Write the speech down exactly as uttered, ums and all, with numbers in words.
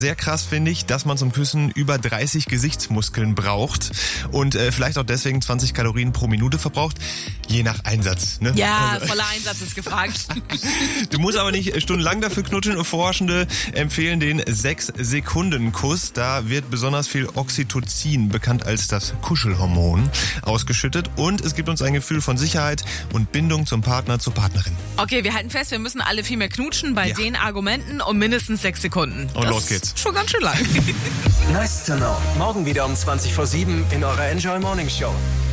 Sehr krass finde ich, dass man zum Küssen über dreißig Gesichtsmuskeln braucht und äh, vielleicht auch deswegen zwanzig Kalorien pro Minute verbraucht, je nach Einsatz. Ne? Ja, also, voller Einsatz ist gefragt. Du musst aber nicht stundenlang dafür knutschen. Forschende empfehlen den sechs Sekunden Kuss. Da wird besonders viel Oxytocin, bekannt als das Kuschelhormon, ausgeschüttet und es gibt uns ein Gefühl von Sicherheit und Bindung zum Partner, zur Partnerin. Okay, wir halten fest, wir müssen alle viel mehr knutschen bei Ja. den Argumenten um mindestens sechs Sekunden. Und das los geht's. Ist schon ganz schön lang. Nice to know. Morgen wieder um zwanzig vor sieben in eurer Enjoy Morning Show.